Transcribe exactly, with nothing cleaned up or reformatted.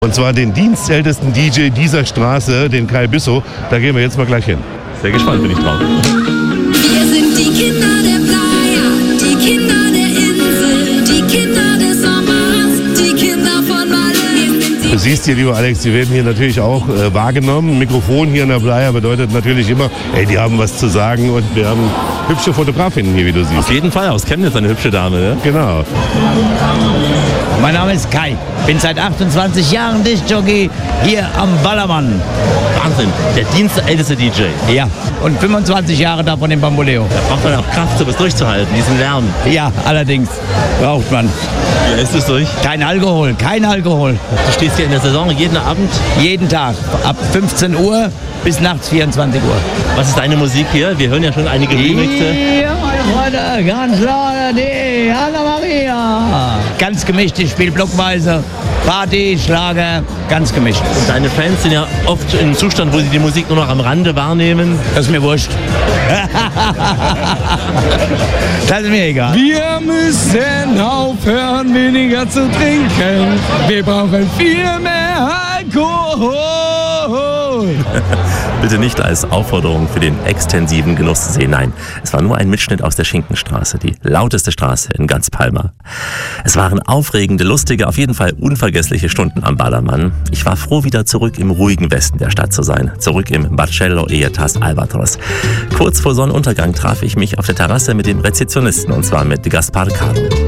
Und zwar den dienstältesten D J dieser Straße, den Kai Bissow. Da gehen wir jetzt mal gleich hin. Sehr gespannt bin ich drauf. Wir sind die Kinder der Playa, die Kinder der Insel, die Kinder des Sommers, die Kinder von Malle. Du siehst hier, lieber Alex, die werden hier natürlich auch äh, wahrgenommen. Ein Mikrofon hier in der Playa bedeutet natürlich immer, ey, die haben was zu sagen und wir haben hübsche Fotografinnen hier, wie du siehst. Auf jeden Fall, aus Chemnitz eine hübsche Dame, ne? Genau. Mein Name ist Kai, bin seit achtundzwanzig Jahren Diskjockey hier am Ballermann. Wahnsinn, der dienstälteste D J. Ja, und fünfundzwanzig Jahre davon im Bamboleo. Da braucht man auch Kraft, sowas durchzuhalten, diesen Lärm. Ja, allerdings braucht man. Wie ist es durch? Kein Alkohol, kein Alkohol. Du stehst hier in der Saison jeden Abend. Jeden Tag, ab fünfzehn Uhr bis nachts vierundzwanzig Uhr. Was ist deine Musik hier? Wir hören ja schon einige Remixe. Ja, meine Freunde, ganz klar, die Anna Maria. Ganz gemischt, ich spiele blockweise. Party, Schlager, ganz gemischt. Und deine Fans sind ja oft in einem Zustand, wo sie die Musik nur noch am Rande wahrnehmen. Das ist mir wurscht. Das ist mir egal. Wir müssen aufhören, weniger zu trinken. Wir brauchen viel mehr Alkohol. Bitte nicht als Aufforderung für den extensiven Genuss sehen. Nein, es war nur ein Mitschnitt aus der Schinkenstraße, die lauteste Straße in ganz Palma. Es waren aufregende, lustige, auf jeden Fall unvergessliche Stunden am Ballermann. Ich war froh, wieder zurück im ruhigen Westen der Stadt zu sein. Zurück im Barcello Ejetas Albatros. Kurz vor Sonnenuntergang traf ich mich auf der Terrasse mit dem Rezeptionisten, und zwar mit Gaspar Caro.